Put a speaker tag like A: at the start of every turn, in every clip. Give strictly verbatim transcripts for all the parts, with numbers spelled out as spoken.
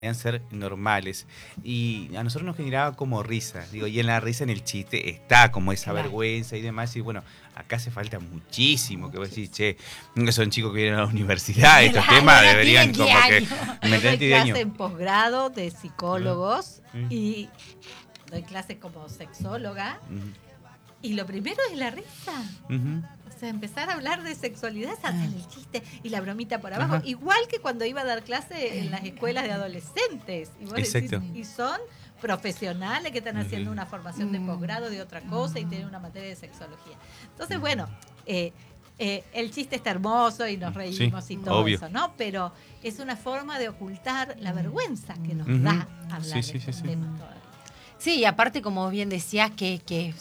A: Deberían ser normales. Y a nosotros nos generaba como risa. Digo, y en la risa, en el chiste, está como esa
B: Claro.
A: vergüenza y demás. Y bueno, acá hace falta muchísimo. Que vos decís, che, son chicos que vienen a la universidad, estos
B: Claro,
A: temas
B: ya
A: deberían
B: tienen
A: como que.
B: diez años.
A: ¿Me
C: Yo doy
A: entendés? diez
C: clase
A: años.
C: en posgrado de psicólogos
A: Ujú.
C: y doy clase como sexóloga.
A: Ujú.
C: Y lo primero es la risa.
A: Ujú.
C: O sea, empezar a hablar de sexualidad, es hacer el chiste y la bromita por abajo.
A: Ajá.
C: Igual que cuando iba a dar clase en las escuelas de adolescentes. Y vos decís,
A: Exacto.
C: y son profesionales que están haciendo
A: Ujú.
C: una formación de
B: Mm.
C: posgrado de otra cosa y tienen una materia de sexología. Entonces, bueno, eh, eh, el chiste está hermoso y nos reímos
A: Sí,
C: y todo
A: obvio.
C: eso, ¿no? Pero es una forma de ocultar la vergüenza que nos
A: Ujú.
C: da hablar
A: Sí,
C: de
A: sí,
C: estos
A: sí, sí.
C: temas todavía.
B: Sí, y aparte, como bien decías, que, que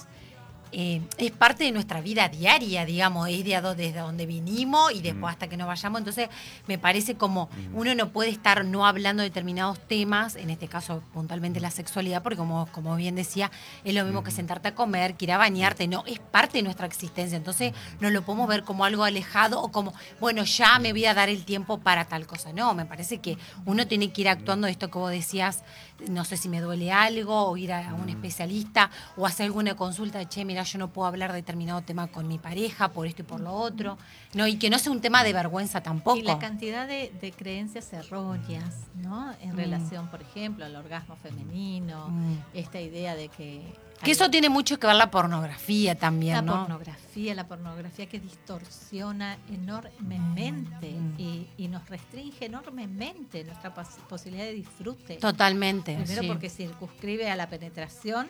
B: eh, es parte de nuestra vida diaria, digamos, es de a do- desde donde vinimos y después
A: Mm.
B: hasta que nos vayamos. Entonces, me parece como uno no puede estar no hablando de determinados temas, en este caso puntualmente la sexualidad, porque como, como bien decía, es lo mismo que sentarte a comer, que ir a bañarte, no, es parte de nuestra existencia. Entonces, no lo podemos ver como algo alejado o como, bueno, ya me voy a dar el tiempo para tal cosa. No, me parece que uno tiene que ir actuando esto que vos decías, no sé si me duele algo, o ir a un especialista, o hacer alguna consulta de, che, mira, yo no puedo hablar de determinado tema con mi pareja, por esto y por lo otro. No, y que no sea un tema de vergüenza tampoco.
C: Y la cantidad de, de creencias erróneas, ¿no? En
B: Mm.
C: relación, por ejemplo, al orgasmo femenino,
B: Mm.
C: esta idea de que...
B: Que eso tiene mucho que ver la pornografía también,
C: la
B: ¿no?
C: pornografía, la pornografía que distorsiona enormemente
B: Mm.
C: y, y nos restringe enormemente nuestra pos- posibilidad de disfrute.
B: Totalmente.
C: Primero
B: sí.
C: porque circunscribe a la penetración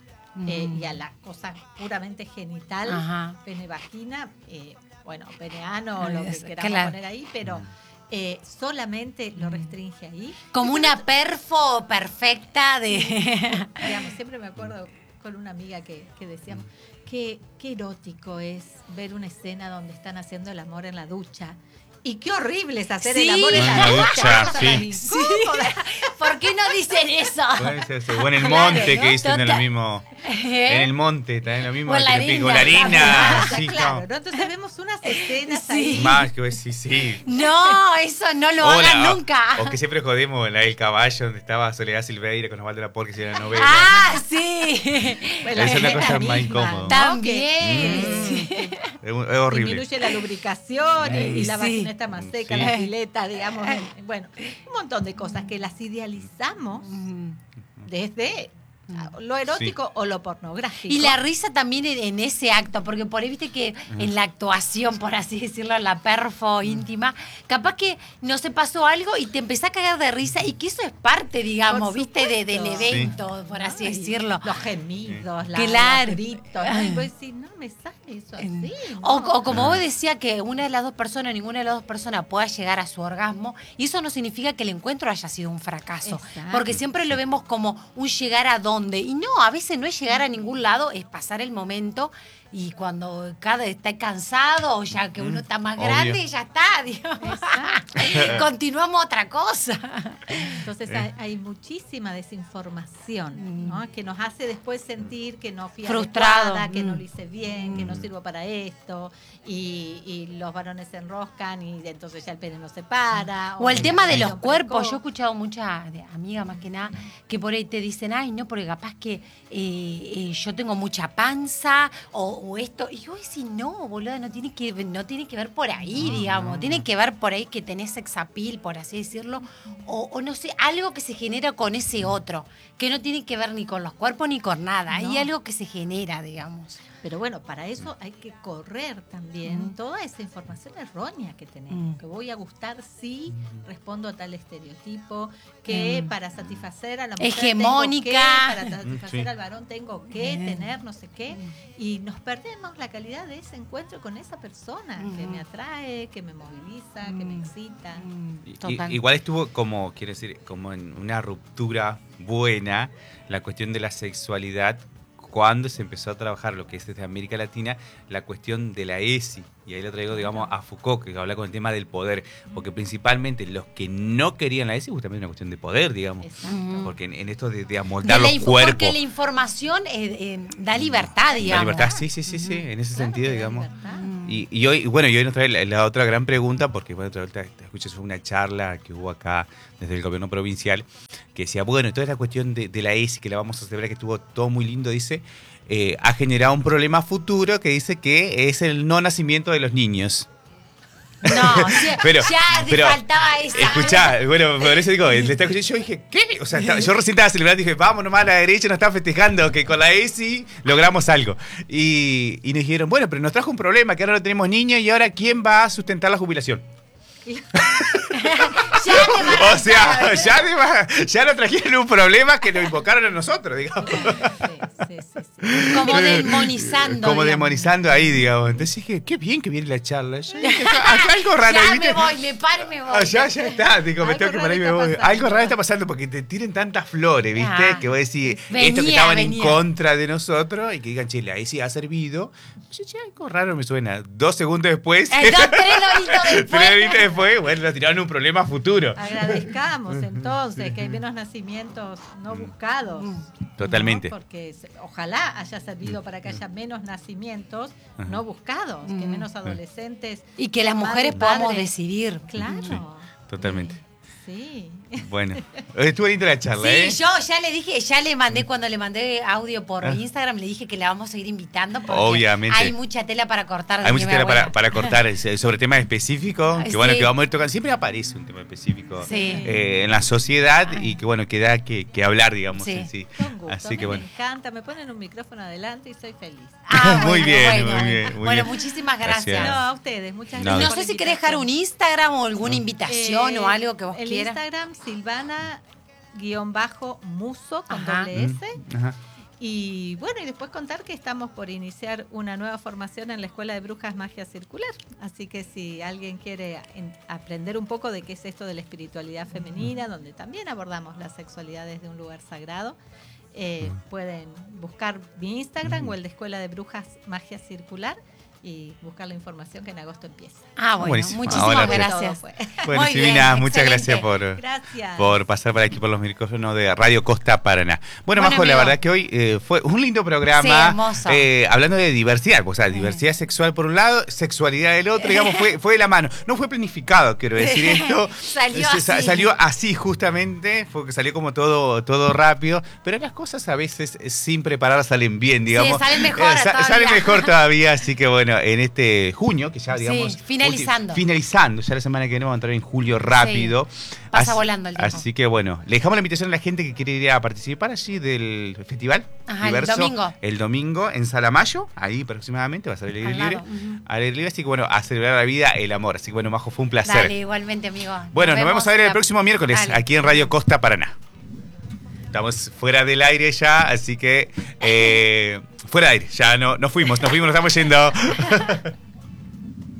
C: eh, y a la cosa puramente genital,
B: Ajá.
C: pene-vagina, eh, bueno, peneano o lo que
B: Es-
C: queramos
B: claro.
C: poner ahí, pero eh, solamente lo restringe ahí.
B: Como una perfo perfecta de...
C: Digamos, siempre me acuerdo con una amiga que, que decíamos, qué, qué erótico es ver una escena donde están haciendo el amor en la ducha. Y qué horrible es hacer
B: Sí.
C: el amor en la,
A: En la
C: ducha.
A: ducha,
C: cosa
A: sí.
C: tan incómoda.
B: ¿Por qué no dicen eso?
A: Puede ser eso. O en el
C: Claro,
A: monte,
C: ¿no?
A: que dicen en lo
B: Total.
A: mismo.
B: ¿Eh?
A: En el monte, también lo mismo.
B: O en la
A: que te pico,
B: arena.
A: la arena.
C: Claro,
A: Sí,
C: claro,
A: no.
C: ¿no? Entonces vemos unas escenas
B: Sí.
C: ahí.
A: Más que vos decís, sí.
B: No, eso no lo
A: O
B: hagan
A: la-
B: nunca.
A: O que siempre jodemos la del caballo donde estaba Soledad Silveira con Osvaldo Laport que hicieron la novela.
B: Ah, sí.
C: Bueno,
A: Esa es la cosa
C: misma,
A: más incómoda.
C: ¿no?
B: También.
C: Que-
B: sí.
A: Es, un- es horrible.
C: Disminuye la lubricación y, y la
B: Sí.
C: vagina está más seca,
A: Sí.
C: la pileta, digamos. en- Bueno, un montón de cosas que las idealizamos
B: Mm.
C: desde lo erótico o lo pornográfico.
B: Y la risa también en, en ese acto, porque por ahí viste que en la actuación, por así decirlo, la perfo íntima, capaz que no se pasó algo y te empezás a cagar de risa y que eso es parte, digamos,
C: Por
B: viste, de, del
C: supuesto.
B: evento, por así
C: Ay,
B: decirlo.
C: Los gemidos, la,
B: Claro.
C: los gritos. ¿no? Y vos decís, no me sale eso así. ¿no?
B: O, o como vos decías que una de las dos personas, ninguna de las dos personas pueda llegar a su orgasmo, y eso no significa que el encuentro haya sido un fracaso,
C: Exacto.
B: porque siempre lo vemos como un llegar a dónde, y no, a veces no es llegar a ningún lado, es pasar el momento, y cuando cada está cansado, o ya que uno está más
A: Obvio.
B: grande, ya está, digamos. Continuamos otra cosa.
C: Entonces
A: Eh.
C: hay, hay muchísima desinformación, ¿no? Que nos hace después sentir que no fui
B: Frustrado.
C: adecuada, que no
B: Mm.
C: lo hice bien, que no sirvo para esto, y, y los varones se enroscan y entonces ya el pene no se para.
B: O el
C: que
B: tema
C: la
B: de los
C: relación
B: cuerpos.
C: precoz.
B: Yo he escuchado muchas de- amigas más que nada que por ahí te dicen, ay, no, porque capaz que eh, eh, yo tengo mucha panza o, o esto. Y yo decís, no, boluda, no tiene que, no tiene que ver por ahí, digamos. Tiene que ver por ahí que tenés sex appeal, por así decirlo. O, o no sé, algo que se genera con ese otro, que no tiene que ver ni con los cuerpos ni con nada. Hay
C: No.
B: algo que se genera, digamos.
C: Pero bueno, para eso hay que correr también
B: Mm.
C: toda esa información errónea que tenemos.
B: Mm.
C: Que voy a gustar si respondo a tal estereotipo, que
B: Mm.
C: para satisfacer a la mujer
B: Hegemónica.
C: tengo que, para satisfacer
A: Sí.
C: al varón tengo que
B: Mm.
C: tener no sé qué. Y nos perdemos la calidad de ese encuentro con esa persona que
B: Mm.
C: me atrae, que me moviliza, que me
B: Mm.
C: excita.
A: Y-
B: Total.
A: y- igual estuvo como, quiero decir, como en una ruptura buena la cuestión de la sexualidad cuando se empezó a trabajar lo que es desde América Latina, la cuestión de la E S I. Y ahí lo traigo, digamos, a Foucault, que habla con el tema del poder. Porque principalmente los que no querían la E S I, justamente una cuestión de poder, digamos.
C: Exacto.
A: Porque en, en esto de, de amoldar
B: De la
A: los
B: info-
A: cuerpos.
B: Porque la información eh, eh, da libertad,
A: La
B: digamos.
A: libertad, sí, sí, sí, sí, en ese
C: Claro
A: sentido,
C: que da
A: digamos.
C: libertad.
B: Mm.
A: Y, y hoy, bueno, y hoy nos trae la, la otra gran pregunta, porque bueno, otra vez te escuchas fue una charla que hubo acá desde el gobierno provincial, que decía, bueno, toda esta cuestión de, de la E S I, que la vamos a celebrar, que estuvo todo muy lindo, dice, eh, ha generado un problema futuro que dice que es el no nacimiento de los niños.
B: No, sí,
A: pero,
B: ya te
A: pero,
B: faltaba esa.
A: Escuchá, bueno, por eso digo, le estaba escuchando, yo dije, ¿qué? O sea, estaba, yo recién estaba celebrando y dije, vamos nomás a la derecha, nos está festejando que con la E S I logramos algo. Y, y nos dijeron, bueno, pero nos trajo un problema, que ahora no tenemos niños y ahora ¿quién va a sustentar la jubilación?
B: Ya
A: o sea, ya, de, ya nos trajeron un problema que nos invocaron a nosotros, digamos.
C: Sí, sí, sí, sí.
B: Como demonizando.
A: Como
B: digamos.
A: demonizando ahí, digamos. Entonces dije, qué bien que viene la charla. Yo dije, acá algo raro,
B: Ya
A: ¿viste?
B: me voy, me paro y me voy.
A: Ah, ya, ya está, digo, me
C: Algo
A: tengo que parar y me
C: raro
A: voy.
C: está pasando.
A: Algo raro está pasando porque te tiren tantas flores, ¿viste?
B: Ah.
A: Que vos decís,
B: Venía,
A: esto que estaban
B: venía.
A: en contra de nosotros y que digan, che, la E S I ha servido. Yo, che, algo raro me suena. Dos segundos después.
B: Eh, dos, tres doritos después.
A: Tres horitas después, bueno, nos tiraron un problema futuro.
C: Agradezcamos entonces que hay menos nacimientos no buscados.
A: Totalmente.
C: ¿no? Porque se- ojalá haya servido para que haya menos nacimientos
A: Ajá.
C: no buscados, que
B: Mm.
C: menos adolescentes.
B: Y que las mujeres
C: madres,
B: podamos
C: padres.
B: decidir.
C: Claro.
A: Sí, totalmente.
C: Sí.
A: Bueno, estuvo linda la charla,
B: Sí,
A: ¿eh?
B: yo ya le dije, ya le mandé, cuando le mandé audio por
A: Ah.
B: Instagram, le dije que la vamos a seguir invitando porque
A: Obviamente.
B: hay mucha tela para cortar.
A: Hay mucha
B: mi
A: tela para,
B: abuela.
A: para cortar eh, sobre temas específicos, que
B: Sí.
A: bueno, que vamos a ir tocando. Siempre aparece un tema específico
B: Sí.
A: eh, en la sociedad y que bueno, que da que, que hablar, digamos.
B: Sí.
A: en sí.
C: Con gusto.
A: Así
C: A mí
A: que bueno.
C: Me encanta, me ponen un micrófono adelante y soy feliz.
B: Ah,
A: Muy
B: bueno,
A: bien,
B: bueno,
A: muy bien,
B: bueno.
A: muy
B: Bueno,
A: bien.
B: muchísimas
A: Gracias.
B: gracias.
C: No, a ustedes, muchas
A: No,
C: gracias.
B: No
C: por
B: sé
C: la
B: si querés dejar un
C: invitación.
B: Instagram o alguna invitación
C: Eh,
B: o algo que vos
C: el
B: quieras.
C: Instagram, Silvana guión bajo muso con
B: Ajá.
C: doble S.
A: Mm, ajá.
C: Y bueno, y después contar que estamos por iniciar una nueva formación en la Escuela de Brujas Magia Circular. Así que si alguien quiere en- aprender un poco de qué es esto de la espiritualidad femenina, donde también abordamos la sexualidad desde un lugar sagrado, eh, pueden buscar mi Instagram o el de Escuela de Brujas Magia Circular y buscar la información que en agosto empieza.
B: Ah, bueno,
A: Buenísimo.
B: muchísimas
A: Ahora sí.
B: gracias.
C: Todo fue.
A: Bueno,
B: Muy
A: Silvina,
B: bien,
A: muchas
B: excelente.
A: gracias por,
C: Gracias.
A: por pasar por aquí por los micrófonos de Radio Costa Paraná. Bueno,
B: Bueno,
A: Majo, la
B: amigo.
A: verdad que hoy eh, fue un lindo programa.
B: Sí, hermoso.
A: eh, hablando de diversidad, o sea, diversidad sexual por un lado, sexualidad del otro, digamos, fue, fue de la mano. No fue planificado, quiero decir esto.
B: Salió
A: Se- sa-
B: así.
A: Salió así justamente, fue que salió como todo, todo rápido, pero las cosas a veces eh, sin preparar salen bien, digamos.
B: salen mejor
A: Eh, sa-
B: todavía.
A: Salen mejor todavía, así que bueno, en este junio, que ya
B: Sí,
A: digamos...
B: finalizando.
A: ulti- Finalizando, ya la semana que viene vamos a entrar en julio rápido.
B: Pasa
A: Así-
B: volando el tiempo.
A: Así que bueno, le dejamos la invitación a la gente que quiere ir a participar allí del festival.
B: Ajá, el domingo.
A: El domingo en Salamayo, ahí aproximadamente, va a ser el aire
B: Al
A: libre.
B: lado, ujú.
A: Al aire libre, así que bueno, a celebrar la vida, el amor. Así que bueno, Majo, fue un placer.
B: Dale, igualmente, amigo.
A: Bueno, nos, vemos a ver el
B: la-
A: próximo miércoles
B: Dale.
A: aquí en Radio Costa Paraná. Estamos fuera del aire ya, así que eh, fuera de aire, ya no, no fuimos, nos fuimos, nos estamos yendo.